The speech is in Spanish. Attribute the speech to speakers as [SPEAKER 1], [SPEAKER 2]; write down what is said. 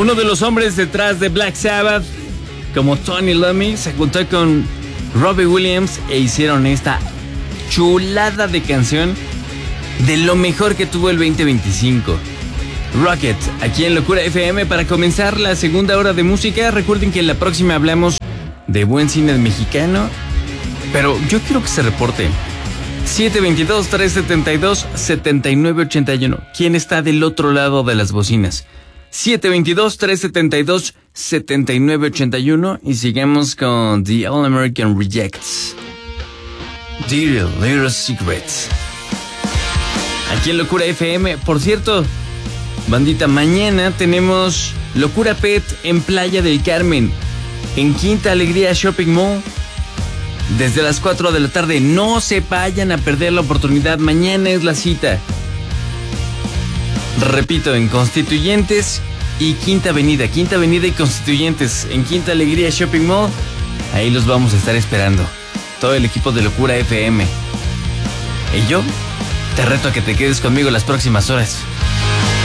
[SPEAKER 1] Uno de los hombres detrás de Black Sabbath, como Tony Iommi, se juntó con Robbie Williams e hicieron esta chulada de canción de lo mejor que tuvo el 2025. Rocket, aquí en Locura FM para comenzar la segunda hora de música. Recuerden que en la próxima hablamos de buen cine mexicano, pero yo quiero que se reporte 722-372-7981. ¿Quién está del otro lado de las bocinas? 722-372-7981 y sigamos con The All American Rejects, Dear Little Secrets, aquí en Locura FM. Por cierto, bandita, mañana tenemos Locura Pet en Playa del Carmen, en Quinta Alegría Shopping Mall, desde las 4 de la tarde. No se vayan a perder la oportunidad, mañana es la cita. Repito, en Constituyentes y Quinta Avenida y Constituyentes, en Quinta Alegría Shopping Mall. Ahí los vamos a estar esperando, todo el equipo de Locura FM. Y yo te reto a que te quedes conmigo las próximas horas.